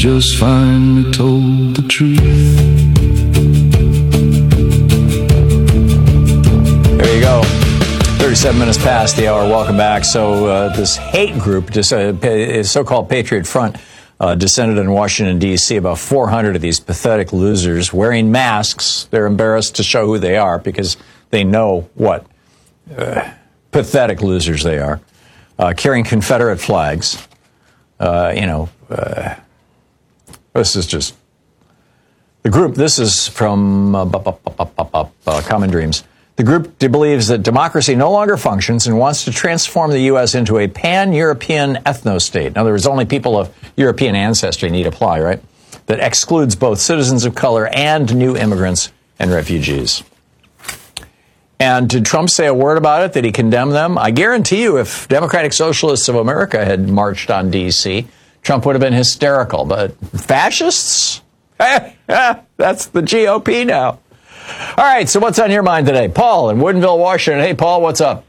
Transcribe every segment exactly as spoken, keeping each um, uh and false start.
just finally told the truth. There you go. thirty-seven minutes past the hour. Welcome back. So uh, this hate group, this uh, so-called Patriot Front, uh, descended in Washington, D C About four hundred of these pathetic losers wearing masks. They're embarrassed to show who they are because they know what uh, pathetic losers they are. Uh, carrying Confederate flags. Uh, you know, uh, this is just the group. This is from uh, uh, Common Dreams. The group believes that democracy no longer functions and wants to transform the U S into a pan-European ethno-state. In other words, only people of European ancestry need apply, right? That excludes both citizens of color and new immigrants and refugees. And did Trump say a word about it? Did he condemn them? I guarantee you if Democratic Socialists of America had marched on D C, Trump would have been hysterical. But fascists? That's the G O P now. All right, so what's on your mind today? Paul in Woodinville, Washington. Hey, Paul, what's up?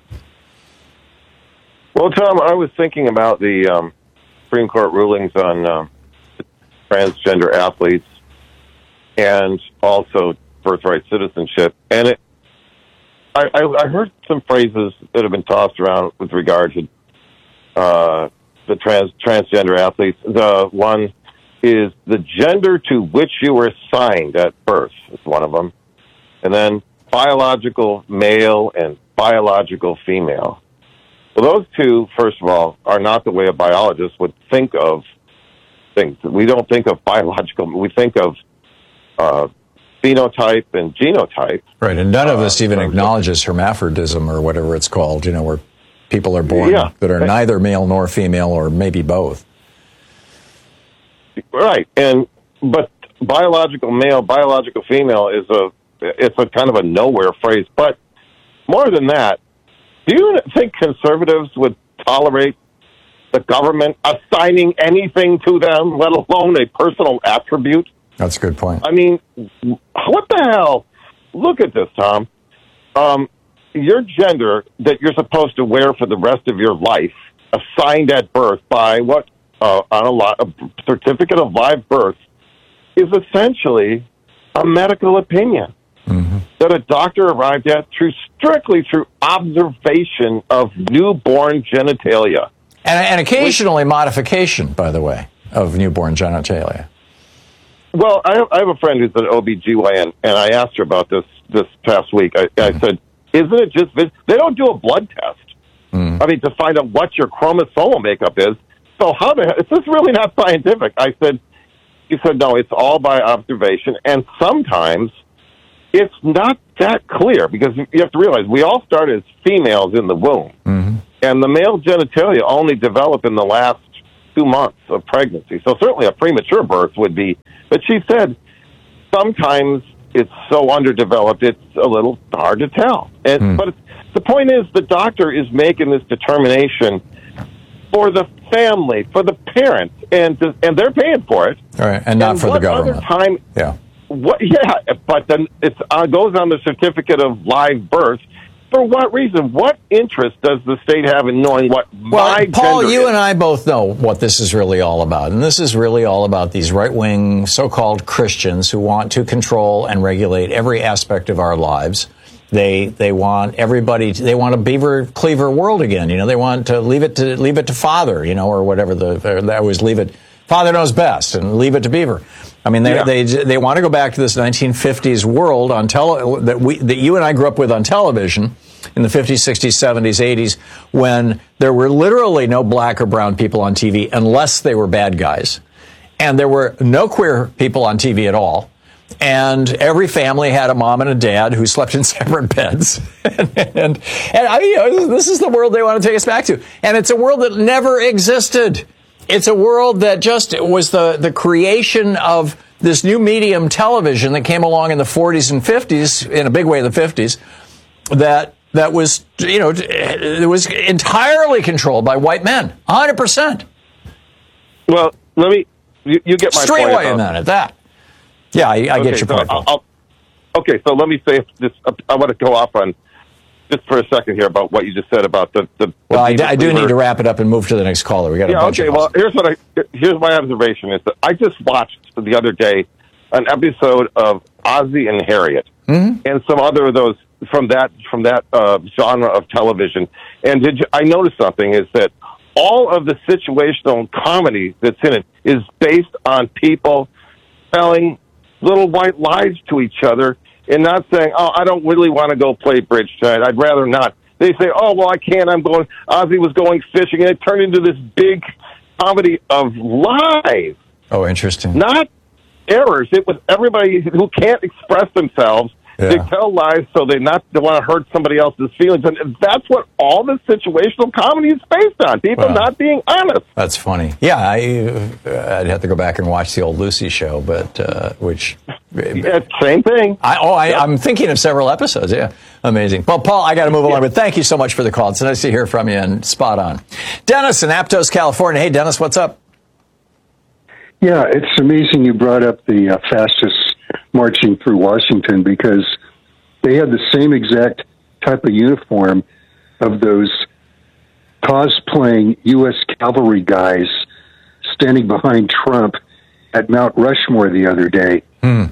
Well, Tom, I was thinking about the um, Supreme Court rulings on uh, transgender athletes and also birthright citizenship. And it, I, I, I heard some phrases that have been tossed around with regard to uh, the trans, transgender athletes. The one is the gender to which you were assigned at birth is one of them. And then biological male and biological female. Well, those two, first of all, are not the way a biologist would think of things. We don't think of biological. We think of uh, phenotype and genotype. Right, and none of us uh, even acknowledges hermaphrodism or whatever it's called, you know, where people are born yeah. that are neither male nor female or maybe both. Right, and but biological male, biological female is a it's a kind of a nowhere phrase. But more than that, do you think conservatives would tolerate the government assigning anything to them, let alone a personal attribute? That's a good point. I mean, what the hell? Look at this, Tom. Um, your gender that you're supposed to wear for the rest of your life, assigned at birth by what uh, on a, li- a certificate of live birth, is essentially a medical opinion. Mm-hmm. That a doctor arrived at through strictly through observation of newborn genitalia. And, and occasionally Which, modification, by the way, of newborn genitalia. Well, I have, I have a friend who's an O B G Y N, and I asked her about this this past week. I, mm-hmm. I said, isn't it just, they don't do a blood test. Mm-hmm. I mean, to find out what your chromosomal makeup is. So how the hell, is this really not scientific? I said, he said, no, it's all by observation, and sometimes it's not that clear because you have to realize we all start as females in the womb, mm-hmm. and the male genitalia only develop in the last two months of pregnancy. So certainly a premature birth would be, but she said sometimes it's so underdeveloped it's a little hard to tell. And mm. but it's, the point is the doctor is making this determination for the family, for the parents, and and they're paying for it. All right, and not and for the government. Other time, yeah. What? Yeah, but then it uh, goes on the certificate of live birth. For what reason? What interest does the state have in knowing what well, my Paul, gender you is? and I both know what this is really all about. And this is really all about these right-wing so-called Christians who want to control and regulate every aspect of our lives. They they want everybody to, they want a beaver cleaver world again. You know, they want to leave it to leave it to Father, you know, or whatever the they always leave it Father knows best and leave it to Beaver. I mean, they yeah. they they want to go back to this nineteen fifties world on tele that we that you and I grew up with on television in the fifties, sixties, seventies, eighties, when there were literally no black or brown people on T V unless they were bad guys, and there were no queer people on T V at all. And every family had a mom and a dad who slept in separate beds. and, and, and I, you know, this is the world they want to take us back to. And it's a world that never existed. It's a world that just was the, the creation of this new medium television that came along in the forties and fifties, in a big way in the fifties, that that was, you know, it was entirely controlled by white men, one hundred percent. Well, let me, you, you get my Straight point. Straight white men at that. Yeah, I, I okay, get your so point. I'll, I'll, okay, so let me say this. I want to go off on just for a second here about what you just said about the. the well, the I, d- I do Cleaver. need to wrap it up and move to the next caller. We got yeah, a bunch okay. of Well, calls. here's what I here's my observation is that I just watched the other day an episode of Ozzie and Harriet mm-hmm. and some other of those from that from that uh, genre of television. And did you, I noticed something is that all of the situational comedy that's in it is based on people telling little white lies to each other and not saying, oh, I don't really want to go play bridge tonight. I'd rather not. They say, oh, well, I can't. I'm going. Ozzie was going fishing, and it turned into this big comedy of lies. Oh, interesting. Not errors. It was everybody who can't express themselves. Yeah. They tell lies so they not they want to hurt somebody else's feelings, and that's what all this situational comedy is based on. People Wow. not being honest. That's funny. Yeah, I, uh, I'd have to go back and watch the old Lucy show, but uh, which. Yeah, same thing. I, oh, I, Yep. I'm thinking of several episodes. Yeah, amazing. Well, Paul, I got to move along, but thank you so much for the call. It's nice to hear from you and spot on. Dennis in Aptos, California. Hey, Dennis, what's up? Yeah, it's amazing you brought up the uh, fascists marching through Washington because they had the same exact type of uniform of those cosplaying U S cavalry guys standing behind Trump at Mount Rushmore the other day. Hmm.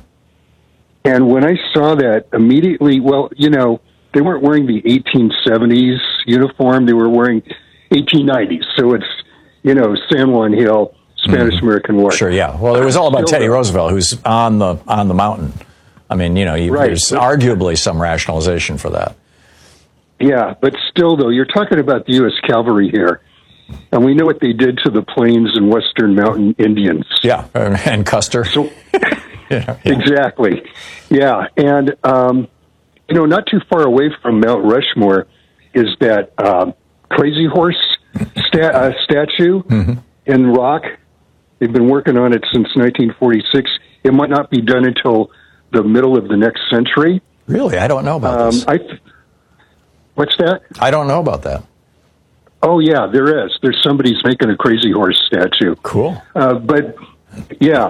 And when I saw that, immediately, well, you know, they weren't wearing the eighteen seventies uniform. They were wearing eighteen nineties. So it's, you know, San Juan Hill, Spanish-American War. Sure, yeah. Well, it was all about Still, Teddy Roosevelt, who's on the on the mountain. I mean, you know, you, Right. there's arguably some rationalization for that. Yeah, but still, though, you're talking about the U S cavalry here. And we know what they did to the Plains and Western Mountain Indians. Yeah, and Custer. So, yeah, yeah. Exactly. Yeah, and, um, you know, not too far away from Mount Rushmore is that um, Crazy Horse sta- uh, statue Mm-hmm. in rock. They've been working on it since nineteen forty-six. It might not be done until the middle of the next century. Really? I don't know about Um, this. I th- What's that? I don't know about that. Oh, yeah, there is. There's somebody's making a Crazy Horse statue. Cool. Uh, but, yeah.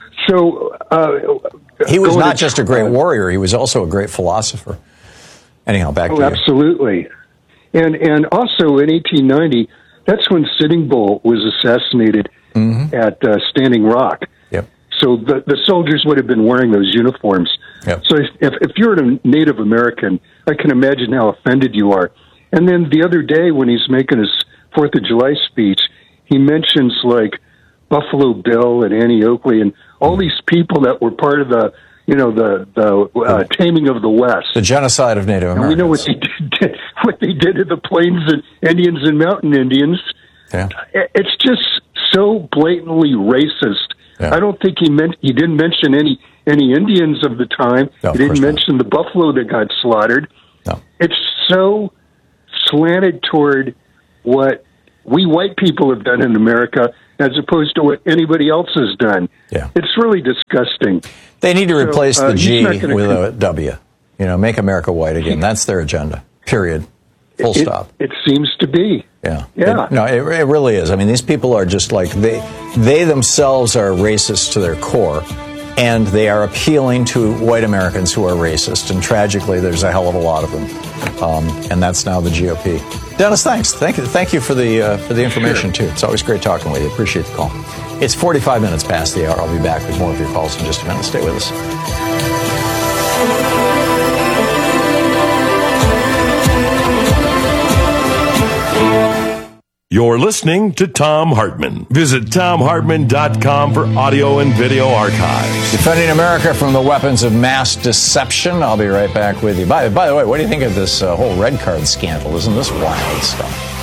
So, uh, He was going not to- just a great uh, warrior, he was also a great philosopher. Anyhow, back Oh, to you. absolutely. And and also in eighteen ninety, that's when Sitting Bull was assassinated Mm-hmm. at uh, Standing Rock. Yep. So the, the soldiers would have been wearing those uniforms. Yep. So if, if, if you're a Native American, I can imagine how offended you are. And then the other day when he's making his Fourth of July speech, he mentions like Buffalo Bill and Annie Oakley and all these people that were part of the, you know, the the uh, taming of the West. The genocide of Native And Americans. we know what they did, what they did to the Plains and Indians and Mountain Indians. Yeah. It's just so blatantly racist. Yeah. I don't think he meant he didn't mention any any Indians of the time. No, of he didn't course not. mention the buffalo that got slaughtered. No. It's so slanted toward what we white people have done in America as opposed to what anybody else has done. Yeah. It's really disgusting. They need to So, replace uh, the he's G not gonna with con- a W. You know, make America white again. That's their agenda. Period. Full It, stop. it seems to be. Yeah. Yeah. It- no, it, it really is. I mean, these people are just like, they, they themselves are racist to their core, and they are appealing to white Americans who are racist. And tragically, there's a hell of a lot of them. Um, and that's now the G O P. Dennis, thanks. Thank you, thank you for the uh, for the information, too. It's always great talking with you. Appreciate the call. It's forty-five minutes past the hour. I'll be back with more of your calls in just a minute. Stay with us. You're listening to Thom Hartmann. Visit Thom Hartmann dot com for audio and video archives. Defending America from the weapons of mass deception. I'll be right back with you. By, by the way, what do you think of this uh, whole red card scandal? Isn't this wild stuff?